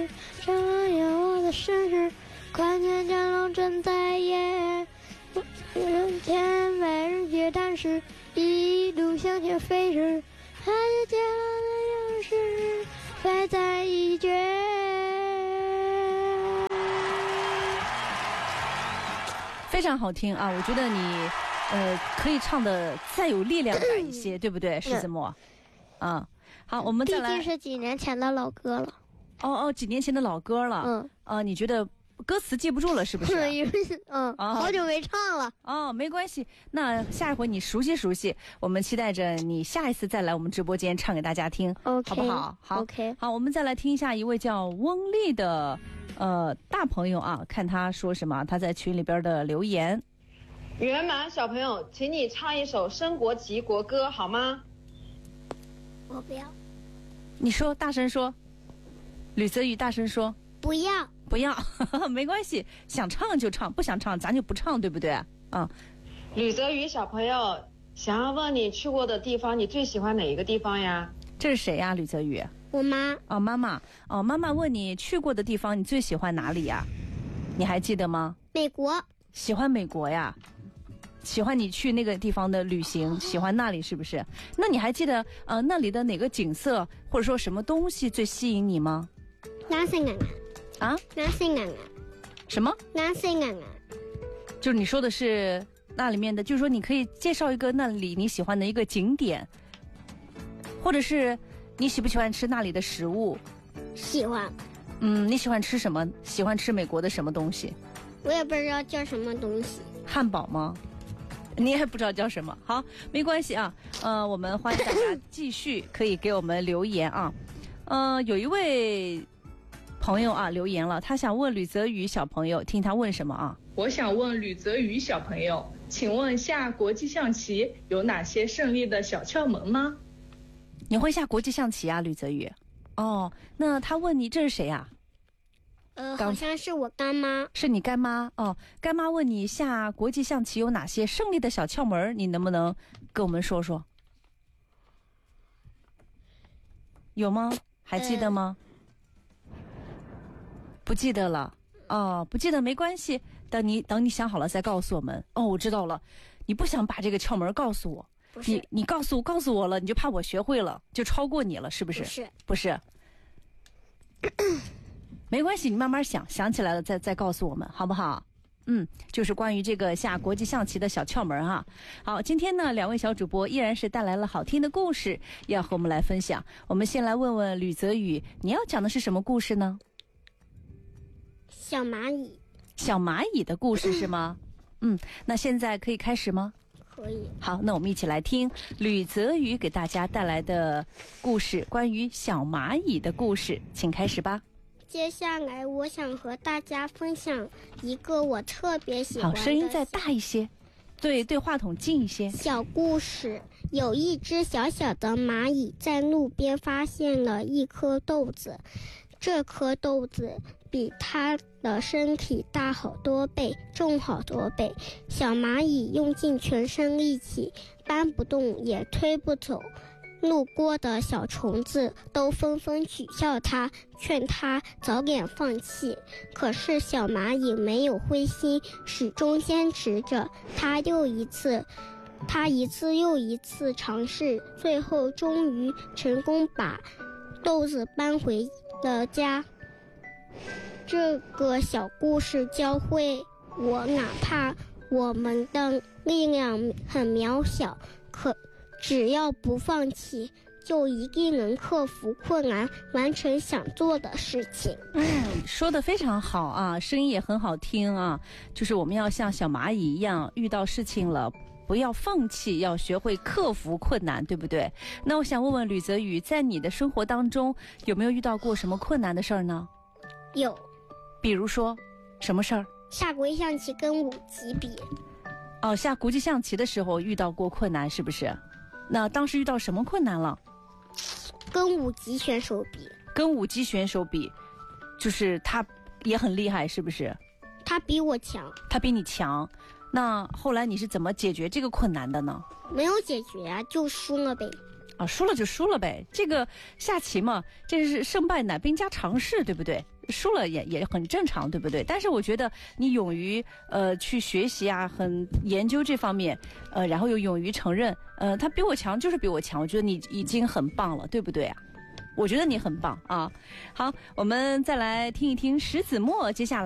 日，正月我的生日，看见战龙正在演。天每日节探视，一路向前飞驰，还有家的勇士飞在一绝。 非常好听啊！我觉得你可以唱的再有力量感一些，对不对，石子墨？啊，好，我们再来。 毕竟是几年前的老歌了。 哦，几年前的老歌了。你觉得歌词记不住了是不是？ 好久没唱了。 没关系，那下一回你熟悉熟悉，我们期待着你下一次再来我们直播间唱给大家听， OK， 好不好？好 ，OK， 好，我们再来听一下一位叫翁丽的大朋友啊，看他说什么，他在群里边的留言。 圆满小朋友，请你唱一首升国旗国歌好吗？ 我不要。 你说，大声说。吕泽宇大声说。 不要。 不要，没关系，想唱就唱，不想唱咱就不唱，对不对？ 吕泽宇小朋友想要问你去过的地方，你最喜欢哪一个地方呀？ 这是谁呀？吕泽宇？ 我妈。 妈妈。妈妈问你去过的地方，你最喜欢哪里呀？你还记得吗？ 美国。 喜欢美国呀？喜欢你去那个地方的旅行，喜欢那里是不是？那你还记得那里的哪个景色或者说什么东西最吸引你吗？ 蓝色眼眼。蓝色眼眼。 什么？ 蓝色眼眼。 就是你说的是那里面的，就是说你可以介绍一个那里你喜欢的一个景点，或者是你喜不喜欢吃那里的食物？ 喜欢。 你喜欢吃什么？喜欢吃美国的什么东西？ 我也不知道叫什么东西。 汉堡吗？你也不知道叫什么？好，没关系啊。我们欢迎大家继续可以给我们留言啊。有一位朋友啊留言了，他想问吕泽宇小朋友，听他问什么啊？ 我想问吕泽宇小朋友，请问下国际象棋有哪些胜利的小窍门吗？ 你会下国际象棋啊，吕泽宇？那他问你这是谁呀？ 好像是我干妈。 是你干妈干妈问你下国际象棋有哪些胜利的小窍门，你能不能跟我们说说？有吗？还记得吗？不记得了。不记得没关系，等你想好了再告诉我们。我知道了，你不想把这个窍门告诉我？ 不是。 你告诉我了，你就怕我学会了就超过你了，是不是？不是。没关系，你慢慢想起来了再告诉我们，好不好？就是关于这个下国际象棋的小窍门哈。好，今天呢，两位小主播依然是带来了好听的故事，要和我们来分享。我们先来问问吕泽宇，你要讲的是什么故事呢？ 小蚂蚁。 小蚂蚁的故事是吗？那现在可以开始吗？ 可以。 好，那我们一起来听吕泽宇给大家带来的故事，关于小蚂蚁的故事，请开始吧。 接下来我想和大家分享一个我特别喜欢的。 好，声音再大一些，对话筒近一些。 小故事。有一只小小的蚂蚁在路边发现了一颗豆子，这颗豆子比它的身体大好多倍，重好多倍。小蚂蚁用尽全身力气，搬不动也推不走。路过的小虫子都纷纷取笑它，劝它早点放弃。可是小蚂蚁没有灰心，始终坚持着。它一次又一次尝试，最后终于成功把豆子搬回了家。这个小故事教会我，哪怕我们的力量很渺小，只要不放弃，就一定能克服困难，完成想做的事情。 说得非常好啊，声音也很好听啊。就是我们要像小蚂蚁一样，遇到事情了不要放弃，要学会克服困难，对不对？那我想问问吕泽宇，在你的生活当中有没有遇到过什么困难的事儿呢？ 有。 比如说什么事儿？ 下国际象棋跟5级比。 下国际象棋的时候遇到过困难是不是？那当时遇到什么困难了？ 跟5级选手比。 跟5级选手比，就是他也很厉害是不是？ 他比我强。 他比你强。那后来你是怎么解决这个困难的呢？ 没有解决啊，就输了呗。 啊，输了就输了呗，这个下棋嘛，这是胜败乃兵家常事，对不对？输了也很正常，对不对？但是我觉得你勇于去学习啊，很研究这方面，然后又勇于承认，他比我强就是比我强，我觉得你已经很棒了，对不对啊？我觉得你很棒啊。好，我们再来听一听石子墨接下来